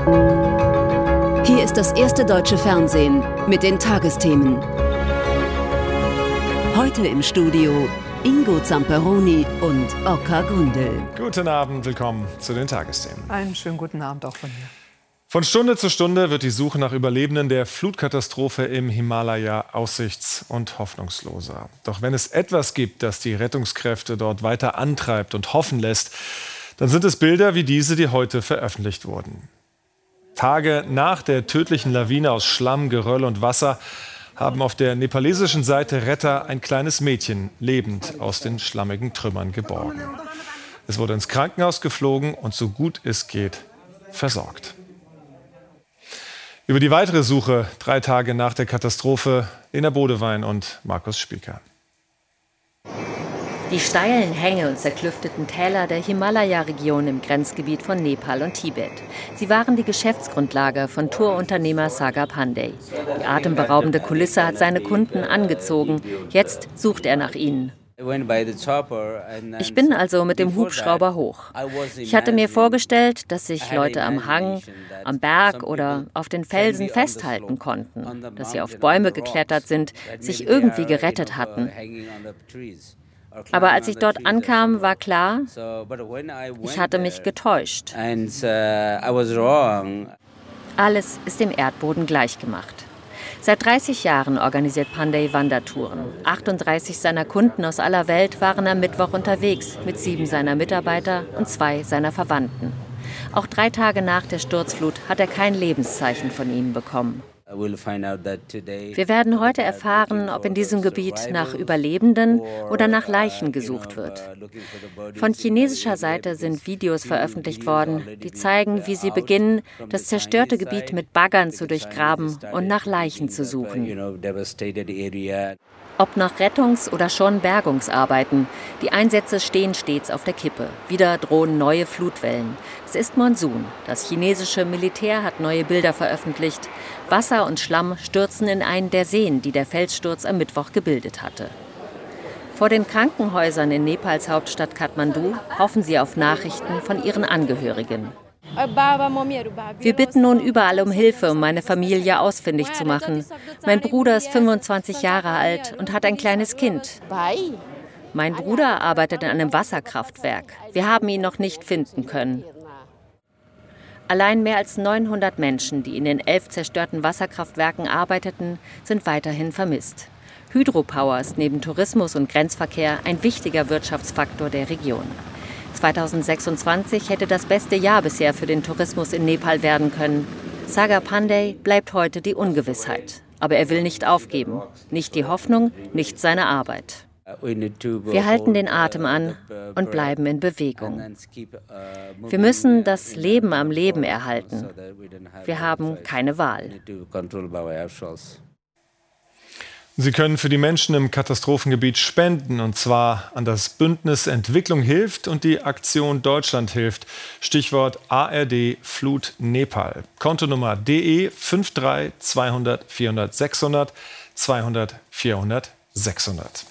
Hier ist das erste deutsche Fernsehen mit den Tagesthemen. Heute im Studio Ingo Zamperoni und Oskar Gundel. Guten Abend, willkommen zu den Tagesthemen. Einen schönen guten Abend auch von mir. Von Stunde zu Stunde wird die Suche nach Überlebenden der Flutkatastrophe im Himalaya aussichts- und hoffnungsloser. Doch wenn es etwas gibt, das die Rettungskräfte dort weiter antreibt und hoffen lässt, dann sind es Bilder wie diese, die heute veröffentlicht wurden. Tage nach der tödlichen Lawine aus Schlamm, Geröll und Wasser haben auf der nepalesischen Seite Retter ein kleines Mädchen lebend aus den schlammigen Trümmern geborgen. Es wurde ins Krankenhaus geflogen und so gut es geht versorgt. Über die weitere Suche 3 Tage nach der Katastrophe Lena Bodewein und Markus Spieker. Die steilen Hänge und zerklüfteten Täler der Himalaya-Region im Grenzgebiet von Nepal und Tibet. Sie waren die Geschäftsgrundlage von Tourunternehmer Sagar Pandey. Die atemberaubende Kulisse hat seine Kunden angezogen. Jetzt sucht er nach ihnen. Ich bin also mit dem Hubschrauber hoch. Ich hatte mir vorgestellt, dass sich Leute am Hang, am Berg oder auf den Felsen festhalten konnten, dass sie auf Bäume geklettert sind, sich irgendwie gerettet hatten. Aber als ich dort ankam, war klar, ich hatte mich getäuscht. Alles ist dem Erdboden gleichgemacht. Seit 30 Jahren organisiert Pandey Wandertouren. 38 seiner Kunden aus aller Welt waren am Mittwoch unterwegs, mit 7 seiner Mitarbeiter und 2 seiner Verwandten. Auch 3 Tage nach der Sturzflut hat er kein Lebenszeichen von ihnen bekommen. Wir werden heute erfahren, ob in diesem Gebiet nach Überlebenden oder nach Leichen gesucht wird. Von chinesischer Seite sind Videos veröffentlicht worden, die zeigen, wie sie beginnen, das zerstörte Gebiet mit Baggern zu durchgraben und nach Leichen zu suchen. Ob nach Rettungs- oder schon Bergungsarbeiten, die Einsätze stehen stets auf der Kippe. Wieder drohen neue Flutwellen. Es ist Monsun. Das chinesische Militär hat neue Bilder veröffentlicht. Wasser und Schlamm stürzen in einen der Seen, die der Felssturz am Mittwoch gebildet hatte. Vor den Krankenhäusern in Nepals Hauptstadt Kathmandu hoffen sie auf Nachrichten von ihren Angehörigen. Wir bitten nun überall um Hilfe, um meine Familie ausfindig zu machen. Mein Bruder ist 25 Jahre alt und hat ein kleines Kind. Mein Bruder arbeitet in einem Wasserkraftwerk. Wir haben ihn noch nicht finden können. Allein mehr als 900 Menschen, die in den 11 zerstörten Wasserkraftwerken arbeiteten, sind weiterhin vermisst. Hydropower ist neben Tourismus und Grenzverkehr ein wichtiger Wirtschaftsfaktor der Region. 2026 hätte das beste Jahr bisher für den Tourismus in Nepal werden können. Sagar Pandey bleibt heute die Ungewissheit. Aber er will nicht aufgeben. Nicht die Hoffnung, nicht seine Arbeit. Wir halten den Atem an und bleiben in Bewegung. Wir müssen das Leben am Leben erhalten. Wir haben keine Wahl. Sie können für die Menschen im Katastrophengebiet spenden, und zwar an das Bündnis Entwicklung hilft und die Aktion Deutschland hilft. Stichwort ARD Flut Nepal. Kontonummer DE 53 200 400 600 200 400 600.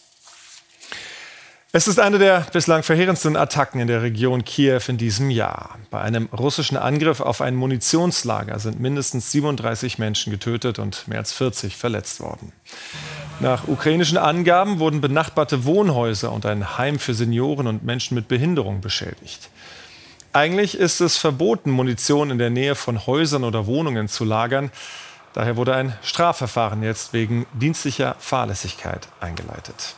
Es ist eine der bislang verheerendsten Attacken in der Region Kiew in diesem Jahr. Bei einem russischen Angriff auf ein Munitionslager sind mindestens 37 Menschen getötet und mehr als 40 verletzt worden. Nach ukrainischen Angaben wurden benachbarte Wohnhäuser und ein Heim für Senioren und Menschen mit Behinderung beschädigt. Eigentlich ist es verboten, Munition in der Nähe von Häusern oder Wohnungen zu lagern. Daher wurde ein Strafverfahren jetzt wegen dienstlicher Fahrlässigkeit eingeleitet.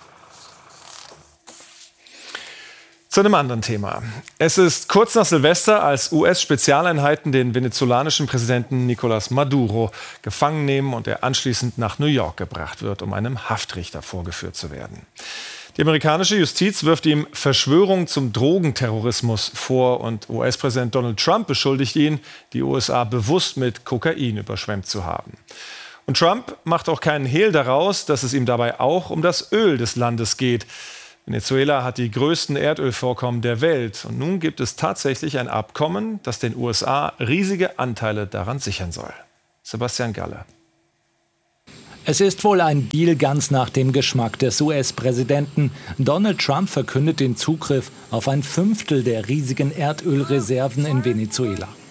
Zu einem anderen Thema. Es ist kurz nach Silvester, als US-Spezialeinheiten den venezolanischen Präsidenten Nicolás Maduro gefangen nehmen und er anschließend nach New York gebracht wird, um einem Haftrichter vorgeführt zu werden. Die amerikanische Justiz wirft ihm Verschwörung zum Drogenterrorismus vor und US-Präsident Donald Trump beschuldigt ihn, die USA bewusst mit Kokain überschwemmt zu haben. Und Trump macht auch keinen Hehl daraus, dass es ihm dabei auch um das Öl des Landes geht. Venezuela hat die größten Erdölvorkommen der Welt. Und nun gibt es tatsächlich ein Abkommen, das den USA riesige Anteile daran sichern soll. Sebastian Galle. Es ist wohl ein Deal ganz nach dem Geschmack des US-Präsidenten. Donald Trump verkündet den Zugriff auf ein Fünftel der riesigen Erdölreserven in Venezuela.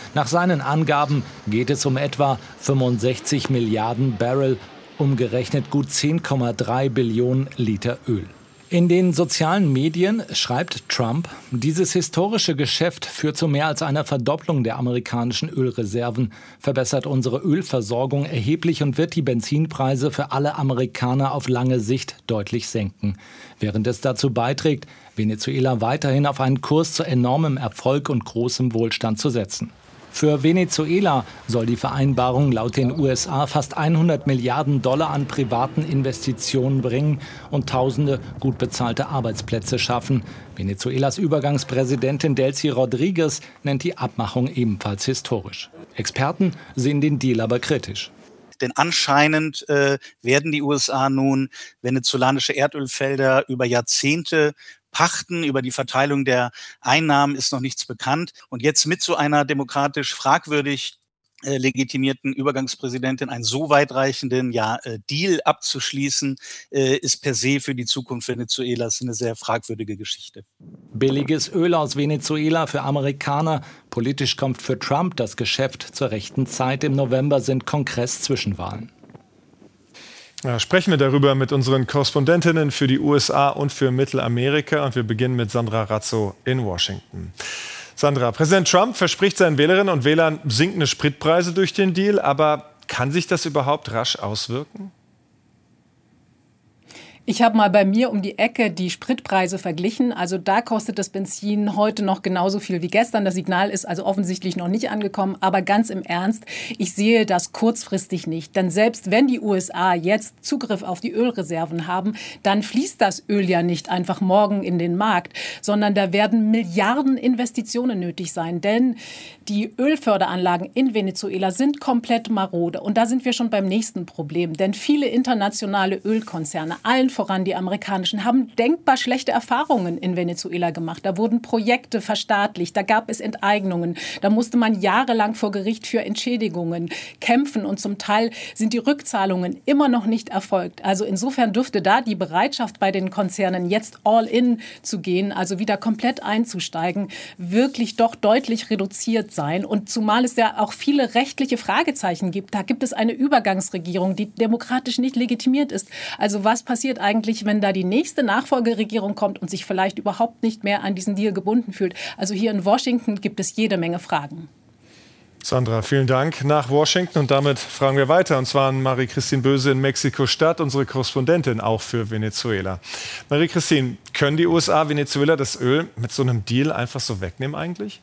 Nach seinen Angaben geht es um etwa 65 Milliarden Barrel, umgerechnet gut 10,3 Billionen Liter Öl. In den sozialen Medien schreibt Trump, dieses historische Geschäft führt zu mehr als einer Verdopplung der amerikanischen Ölreserven, verbessert unsere Ölversorgung erheblich und wird die Benzinpreise für alle Amerikaner auf lange Sicht deutlich senken, während es dazu beiträgt, Venezuela weiterhin auf einen Kurs zu enormem Erfolg und großem Wohlstand zu setzen. Für Venezuela soll die Vereinbarung laut den USA fast 100 Milliarden Dollar an privaten Investitionen bringen und tausende gut bezahlte Arbeitsplätze schaffen. Venezuelas Übergangspräsidentin Delcy Rodriguez nennt die Abmachung ebenfalls historisch. Experten sehen den Deal aber kritisch. Denn anscheinend werden die USA nun venezolanische Erdölfelder über Jahrzehnte pachten. Über die Verteilung der Einnahmen ist noch nichts bekannt. Und jetzt mit so einer demokratisch fragwürdig legitimierten Übergangspräsidentin einen so weitreichenden Deal abzuschließen, ist per se für die Zukunft Venezuelas eine sehr fragwürdige Geschichte. Billiges Öl aus Venezuela für Amerikaner. Politisch kommt für Trump das Geschäft zur rechten Zeit. Im November sind Kongress-Zwischenwahlen. Ja, sprechen wir darüber mit unseren Korrespondentinnen für die USA und für Mittelamerika. Und wir beginnen mit Sandra Razzo in Washington. Sandra, Präsident Trump verspricht seinen Wählerinnen und Wählern sinkende Spritpreise durch den Deal. Aber kann sich das überhaupt rasch auswirken? Ich habe mal bei mir um die Ecke die Spritpreise verglichen. Also da kostet das Benzin heute noch genauso viel wie gestern. Das Signal ist also offensichtlich noch nicht angekommen. Aber ganz im Ernst, ich sehe das kurzfristig nicht. Denn selbst wenn die USA jetzt Zugriff auf die Ölreserven haben, dann fließt das Öl ja nicht einfach morgen in den Markt, sondern da werden Milliarden Investitionen nötig sein. Denn die Ölförderanlagen in Venezuela sind komplett marode. Und da sind wir schon beim nächsten Problem. Denn viele internationale Ölkonzerne, allen voran die amerikanischen, haben denkbar schlechte Erfahrungen in Venezuela gemacht. Da wurden Projekte verstaatlicht, da gab es Enteignungen, da musste man jahrelang vor Gericht für Entschädigungen kämpfen und zum Teil sind die Rückzahlungen immer noch nicht erfolgt. Also insofern dürfte da die Bereitschaft bei den Konzernen jetzt all in zu gehen, also wieder komplett einzusteigen, wirklich doch deutlich reduziert sein. Und zumal es ja auch viele rechtliche Fragezeichen gibt. Da gibt es eine Übergangsregierung, die demokratisch nicht legitimiert ist. Also was passiert eigentlich, wenn da die nächste Nachfolgeregierung kommt und sich vielleicht überhaupt nicht mehr an diesen Deal gebunden fühlt? Also hier in Washington gibt es jede Menge Fragen. Sandra, vielen Dank nach Washington. Und damit fragen wir weiter. Und zwar an Marie-Christine Böse in Mexiko-Stadt, unsere Korrespondentin auch für Venezuela. Marie-Christine, können die USA Venezuela das Öl mit so einem Deal einfach so wegnehmen eigentlich?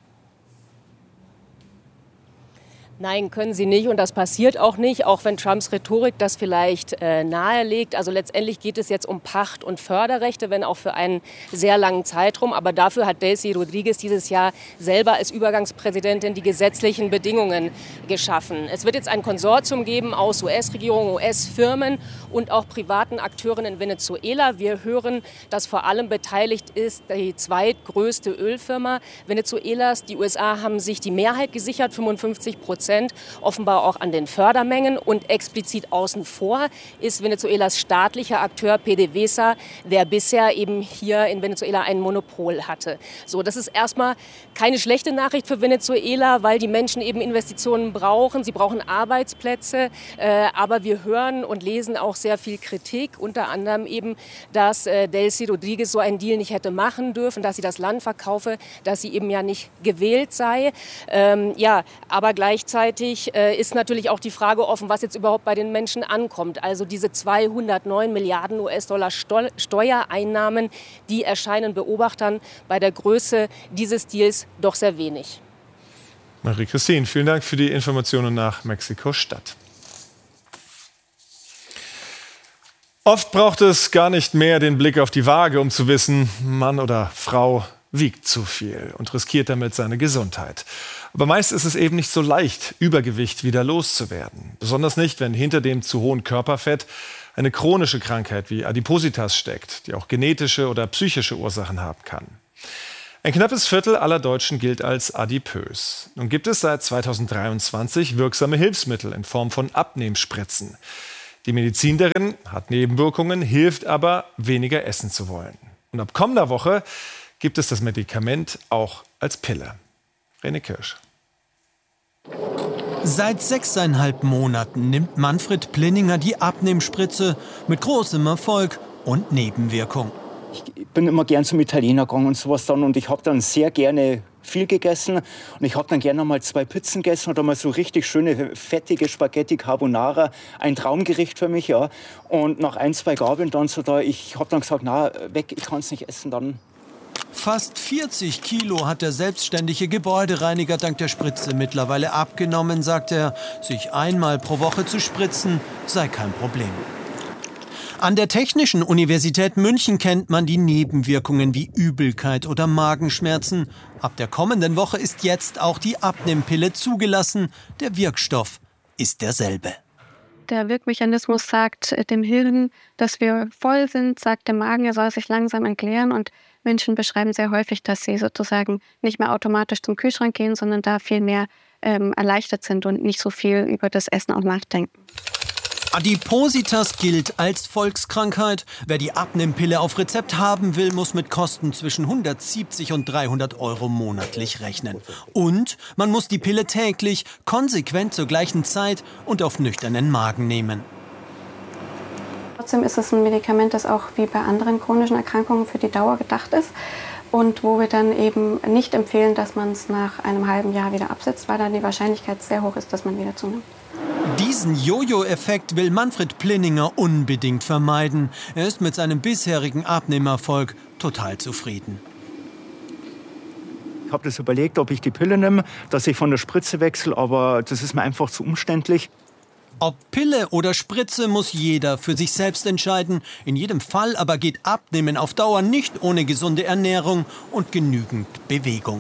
Nein, können sie nicht und das passiert auch nicht, auch wenn Trumps Rhetorik das vielleicht nahelegt. Also letztendlich geht es jetzt um Pacht- und Förderrechte, wenn auch für einen sehr langen Zeitraum. Aber dafür hat Delcy Rodriguez dieses Jahr selber als Übergangspräsidentin die gesetzlichen Bedingungen geschaffen. Es wird jetzt ein Konsortium geben aus US-Regierung, US-Firmen und auch privaten Akteuren in Venezuela. Wir hören, dass vor allem beteiligt ist die zweitgrößte Ölfirma Venezuelas. Die USA haben sich die Mehrheit gesichert, 55%. Offenbar auch an den Fördermengen und explizit außen vor ist Venezuelas staatlicher Akteur PDVSA, der bisher eben hier in Venezuela ein Monopol hatte. So, das ist erstmal keine schlechte Nachricht für Venezuela, weil die Menschen eben Investitionen brauchen. Sie brauchen Arbeitsplätze, aber wir hören und lesen auch sehr viel Kritik, unter anderem eben, dass Delcy Rodriguez so einen Deal nicht hätte machen dürfen, dass sie das Land verkaufe, dass sie eben ja nicht gewählt sei. Aber gleichzeitig ist natürlich auch die Frage offen, was jetzt überhaupt bei den Menschen ankommt. Also diese 209 Milliarden US-Dollar Steuereinnahmen, die erscheinen Beobachtern bei der Größe dieses Deals doch sehr wenig. Marie-Christine, vielen Dank für die Informationen nach Mexiko-Stadt. Oft braucht es gar nicht mehr den Blick auf die Waage, um zu wissen, Mann oder Frau wiegt zu viel und riskiert damit seine Gesundheit. Aber meist ist es eben nicht so leicht, Übergewicht wieder loszuwerden. Besonders nicht, wenn hinter dem zu hohen Körperfett eine chronische Krankheit wie Adipositas steckt, die auch genetische oder psychische Ursachen haben kann. Ein knappes Viertel aller Deutschen gilt als adipös. Nun gibt es seit 2023 wirksame Hilfsmittel in Form von Abnehmspritzen. Die Medizin darin hat Nebenwirkungen, hilft aber, weniger essen zu wollen. Und ab kommender Woche gibt es das Medikament auch als Pille. Rene Kirsch. Seit 6,5 Monaten nimmt Manfred Plinninger die Abnehmspritze mit großem Erfolg und Nebenwirkung. Ich bin immer gern zum Italiener gegangen und sowas dann und ich habe dann sehr gerne viel gegessen und ich habe dann gerne mal 2 Pizzen gegessen oder mal so richtig schöne fettige Spaghetti Carbonara, ein Traumgericht für mich, ja. Und nach 1, 2 Gabeln dann so da, ich habe dann gesagt, na weg, ich kann es nicht essen dann. Fast 40 Kilo hat der selbstständige Gebäudereiniger dank der Spritze mittlerweile abgenommen, sagt er. Sich einmal pro Woche zu spritzen sei kein Problem. An der Technischen Universität München kennt man die Nebenwirkungen wie Übelkeit oder Magenschmerzen. Ab der kommenden Woche ist jetzt auch die Abnehmpille zugelassen. Der Wirkstoff ist derselbe. Der Wirkmechanismus sagt dem Hirn, dass wir voll sind, sagt der Magen, er soll sich langsam entleeren. Und Menschen beschreiben sehr häufig, dass sie sozusagen nicht mehr automatisch zum Kühlschrank gehen, sondern da viel mehr erleichtert sind und nicht so viel über das Essen auch nachdenken. Adipositas gilt als Volkskrankheit. Wer die Abnehmpille auf Rezept haben will, muss mit Kosten zwischen 170 und 300 € monatlich rechnen. Und man muss die Pille täglich, konsequent zur gleichen Zeit und auf nüchternen Magen nehmen. Trotzdem ist es ein Medikament, das auch wie bei anderen chronischen Erkrankungen für die Dauer gedacht ist. Und wo wir dann eben nicht empfehlen, dass man es nach einem halben Jahr wieder absetzt, weil dann die Wahrscheinlichkeit sehr hoch ist, dass man wieder zunimmt. Diesen Jojo-Effekt will Manfred Plinninger unbedingt vermeiden. Er ist mit seinem bisherigen Abnehmerfolg total zufrieden. Ich habe das überlegt, ob ich die Pille nehme, dass ich von der Spritze wechsle, aber das ist mir einfach zu umständlich. Ob Pille oder Spritze, muss jeder für sich selbst entscheiden. In jedem Fall aber geht Abnehmen auf Dauer nicht ohne gesunde Ernährung und genügend Bewegung.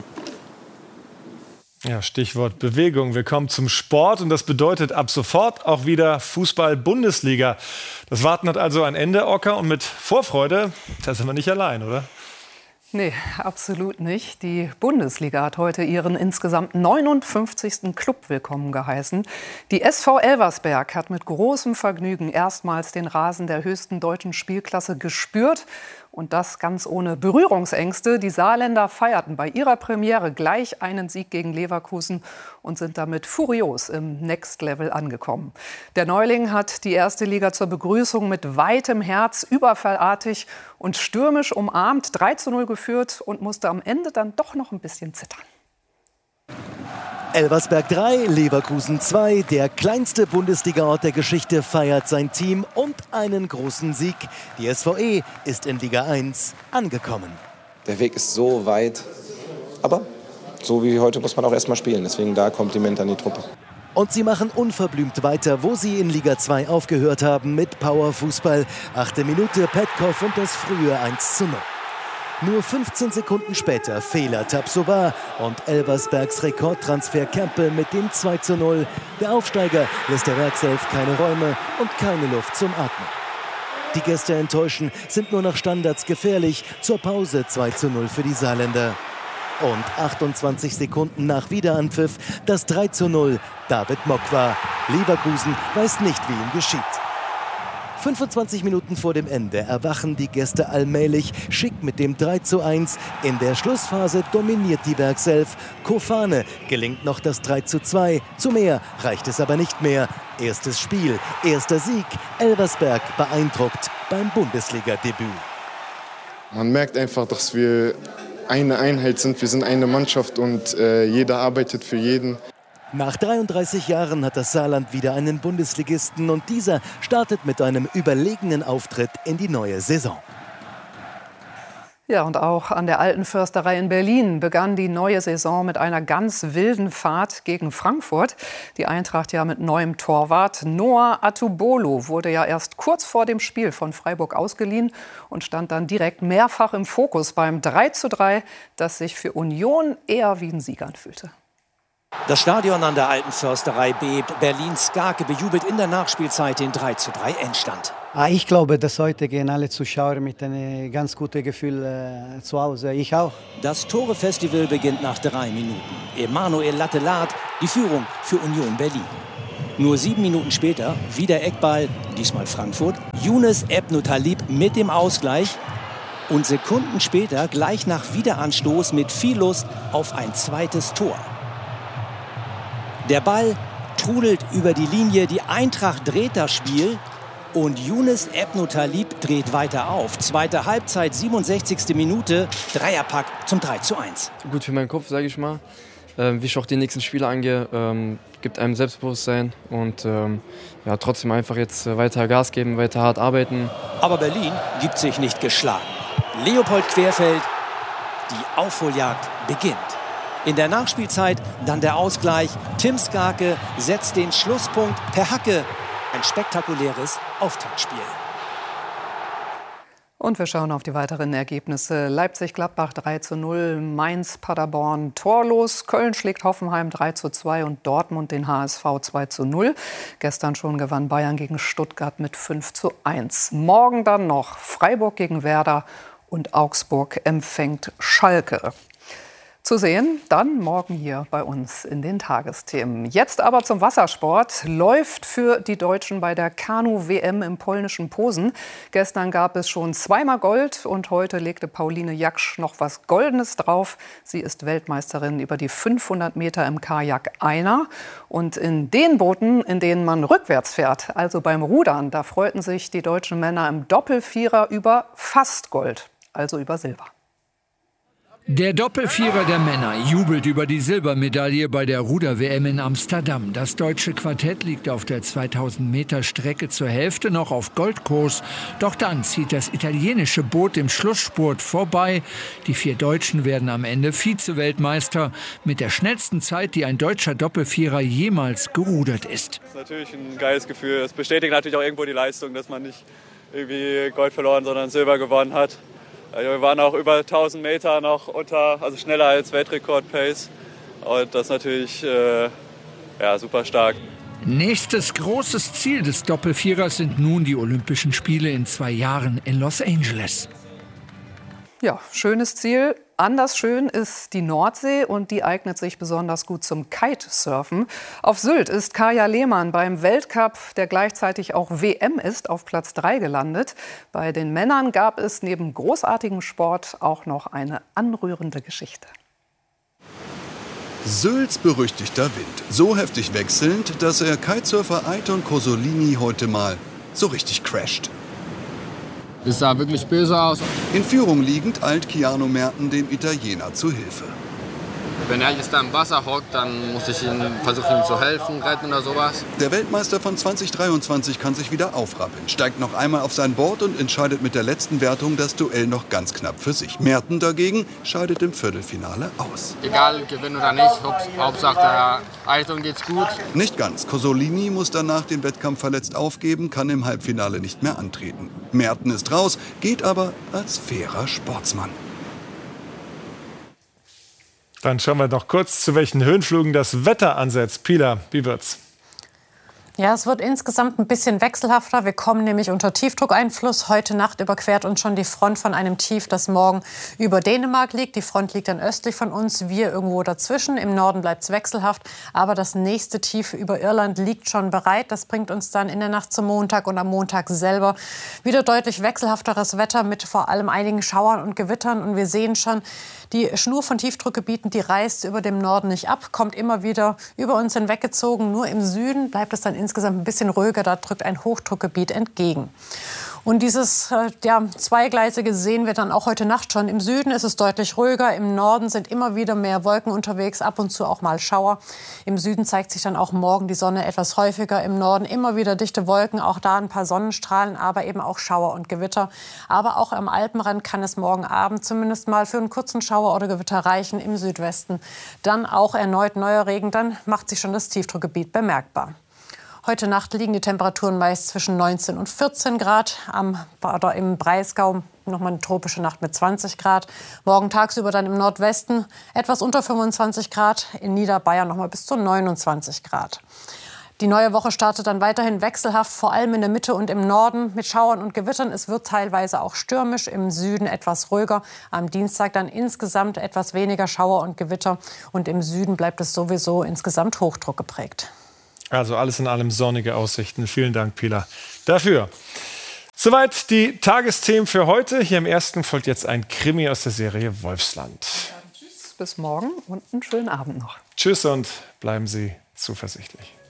Ja, Stichwort Bewegung. Wir kommen zum Sport und das bedeutet ab sofort auch wieder Fußball-Bundesliga. Das Warten hat also ein Ende, Ocker, und mit Vorfreude, da sind wir nicht allein, oder? Nee, absolut nicht. Die Bundesliga hat heute ihren insgesamt 59. Club willkommen geheißen. Die SV Elversberg hat mit großem Vergnügen erstmals den Rasen der höchsten deutschen Spielklasse gespürt. Und das ganz ohne Berührungsängste. Die Saarländer feierten bei ihrer Premiere gleich einen Sieg gegen Leverkusen und sind damit furios im Next Level angekommen. Der Neuling hat die erste Liga zur Begrüßung mit weitem Herz, überfallartig und stürmisch umarmt, 3:0 geführt und musste am Ende dann doch noch ein bisschen zittern. Elversberg 3, Leverkusen 2. Der kleinste Bundesligaort der Geschichte feiert sein Team und einen großen Sieg. Die SVE ist in Liga 1 angekommen. Der Weg ist so weit, aber so wie heute muss man auch erst mal spielen. Deswegen da Kompliment an die Truppe. Und sie machen unverblümt weiter, wo sie in Liga 2 aufgehört haben, mit Powerfußball. 8. Minute, Petkov und das frühe 1:0. Nur 15 Sekunden später Fehler Tabsoba und Elversbergs Rekordtransfer Campbell mit dem 2:0. Der Aufsteiger lässt der Werkself keine Räume und keine Luft zum Atmen. Die Gäste enttäuschen, sind nur nach Standards gefährlich. Zur Pause 2:0 für die Saarländer. Und 28 Sekunden nach Wiederanpfiff das 3:0. David Mokwa. Leverkusen weiß nicht, wie ihm geschieht. 25 Minuten vor dem Ende erwachen die Gäste allmählich, schick mit dem 3:1. In der Schlussphase dominiert die Werkself. Kofane gelingt noch das 3:2. Zu mehr reicht es aber nicht mehr. Erstes Spiel, erster Sieg. Elversberg beeindruckt beim Bundesliga-Debüt. Man merkt einfach, dass wir eine Einheit sind. Wir sind eine Mannschaft und jeder arbeitet für jeden. Nach 33 Jahren hat das Saarland wieder einen Bundesligisten und dieser startet mit einem überlegenen Auftritt in die neue Saison. Ja, und auch an der Alten Försterei in Berlin begann die neue Saison mit einer ganz wilden Fahrt gegen Frankfurt. Die Eintracht ja mit neuem Torwart. Noah Atubolo wurde ja erst kurz vor dem Spiel von Freiburg ausgeliehen und stand dann direkt mehrfach im Fokus beim 3:3, das sich für Union eher wie ein Sieg anfühlte. Das Stadion an der Alten Försterei bebt. Berlins Skarke bejubelt in der Nachspielzeit den 3:3 Endstand. Ich glaube, dass heute gehen alle Zuschauer mit einem ganz guten Gefühl zu Hause. Ich auch. Das Tore-Festival beginnt nach 3 Minuten. Emanuel Lattelat, die Führung für Union Berlin. Nur 7 Minuten später wieder Eckball, diesmal Frankfurt. Younes Ebnu Talib mit dem Ausgleich. Und Sekunden später, gleich nach Wiederanstoß mit viel Lust auf ein zweites Tor. Der Ball trudelt über die Linie. Die Eintracht dreht das Spiel. Und Younes Ebnotalib dreht weiter auf. Zweite Halbzeit, 67. Minute. Dreierpack zum 3:1. Gut für meinen Kopf, sage ich mal. Wie ich auch die nächsten Spiele angehe, gibt einem Selbstbewusstsein. Und ja, trotzdem einfach jetzt weiter Gas geben, weiter hart arbeiten. Aber Berlin gibt sich nicht geschlagen. Leopold Querfeld, die Aufholjagd beginnt. In der Nachspielzeit dann der Ausgleich. Tim Skarke setzt den Schlusspunkt per Hacke. Ein spektakuläres Auftaktspiel. Und wir schauen auf die weiteren Ergebnisse. Leipzig-Gladbach 3:0, Mainz-Paderborn torlos, Köln schlägt Hoffenheim 3:2 und Dortmund den HSV 2:0. Gestern schon gewann Bayern gegen Stuttgart mit 5:1. Morgen dann noch Freiburg gegen Werder und Augsburg empfängt Schalke. Zu sehen, dann morgen hier bei uns in den Tagesthemen. Jetzt aber zum Wassersport. Läuft für die Deutschen bei der Kanu-WM im polnischen Posen. Gestern gab es schon zweimal Gold und heute legte Pauline Jaksch noch was Goldenes drauf. Sie ist Weltmeisterin über die 500 Meter im Kajak Einer. Und in den Booten, in denen man rückwärts fährt, also beim Rudern, da freuten sich die deutschen Männer im Doppelvierer über fast Gold, also über Silber. Der Doppelvierer der Männer jubelt über die Silbermedaille bei der Ruder-WM in Amsterdam. Das deutsche Quartett liegt auf der 2000-Meter-Strecke zur Hälfte noch auf Goldkurs. Doch dann zieht das italienische Boot im Schlussspurt vorbei. Die 4 Deutschen werden am Ende Vize-Weltmeister mit der schnellsten Zeit, die ein deutscher Doppelvierer jemals gerudert ist. Das ist natürlich ein geiles Gefühl. Es bestätigt natürlich auch irgendwo die Leistung, dass man nicht irgendwie Gold verloren, sondern Silber gewonnen hat. Wir waren auch über 1000 Meter noch also schneller als Weltrekord-Pace. Und das ist natürlich super stark. Nächstes großes Ziel des Doppelvierers sind nun die Olympischen Spiele in 2 Jahren in Los Angeles. Ja, schönes Ziel. Anders schön ist die Nordsee und die eignet sich besonders gut zum Kitesurfen. Auf Sylt ist Kaya Lehmann beim Weltcup, der gleichzeitig auch WM ist, auf Platz 3 gelandet. Bei den Männern gab es neben großartigem Sport auch noch eine anrührende Geschichte. Sylts berüchtigter Wind. So heftig wechselnd, dass er Kitesurfer Aiton Cosolini heute mal so richtig crasht. Es sah wirklich böse aus. In Führung liegend eilt Keanu Merten dem Italiener zu Hilfe. Wenn er jetzt da im Wasser hockt, dann muss ich versuchen, ihm zu helfen, retten oder sowas. Der Weltmeister von 2023 kann sich wieder aufrappeln, steigt noch einmal auf sein Board und entscheidet mit der letzten Wertung das Duell noch ganz knapp für sich. Merten dagegen scheidet im Viertelfinale aus. Egal, gewinnen oder nicht, Hauptsache der Aiton geht's gut. Nicht ganz. Cosolini muss danach den Wettkampf verletzt aufgeben, kann im Halbfinale nicht mehr antreten. Merten ist raus, geht aber als fairer Sportsmann. Dann schauen wir noch kurz, zu welchen Höhenflügen das Wetter ansetzt. Pila, wie wird's? Ja, es wird insgesamt ein bisschen wechselhafter. Wir kommen nämlich unter Tiefdruckeinfluss. Heute Nacht überquert uns schon die Front von einem Tief, das morgen über Dänemark liegt. Die Front liegt dann östlich von uns, wir irgendwo dazwischen. Im Norden bleibt es wechselhaft. Aber das nächste Tief über Irland liegt schon bereit. Das bringt uns dann in der Nacht zum Montag und am Montag selber wieder deutlich wechselhafteres Wetter mit vor allem einigen Schauern und Gewittern. Und wir sehen schon, die Schnur von Tiefdruckgebieten, die reißt über dem Norden nicht ab, kommt immer wieder über uns hinweggezogen. Nur im Süden bleibt es dann insgesamt ein bisschen ruhiger, da drückt ein Hochdruckgebiet entgegen. Und dieses Zweigleisige sehen wir dann auch heute Nacht schon. Im Süden ist es deutlich ruhiger, im Norden sind immer wieder mehr Wolken unterwegs, ab und zu auch mal Schauer. Im Süden zeigt sich dann auch morgen die Sonne etwas häufiger, im Norden immer wieder dichte Wolken, auch da ein paar Sonnenstrahlen, aber eben auch Schauer und Gewitter. Aber auch am Alpenrand kann es morgen Abend zumindest mal für einen kurzen Schauer oder Gewitter reichen, im Südwesten. Dann auch erneut neuer Regen, dann macht sich schon das Tiefdruckgebiet bemerkbar. Heute Nacht liegen die Temperaturen meist zwischen 19 und 14 Grad. Im Breisgau nochmal eine tropische Nacht mit 20 Grad. Morgen tagsüber dann im Nordwesten etwas unter 25 Grad. In Niederbayern nochmal bis zu 29 Grad. Die neue Woche startet dann weiterhin wechselhaft, vor allem in der Mitte und im Norden mit Schauern und Gewittern. Es wird teilweise auch stürmisch, im Süden etwas ruhiger. Am Dienstag dann insgesamt etwas weniger Schauer und Gewitter. Und im Süden bleibt es sowieso insgesamt Hochdruck geprägt. Also alles in allem sonnige Aussichten. Vielen Dank, Pila, dafür. Soweit die Tagesthemen für heute. Hier im Ersten folgt jetzt ein Krimi aus der Serie Wolfsland. Tschüss, bis morgen und einen schönen Abend noch. Tschüss und bleiben Sie zuversichtlich.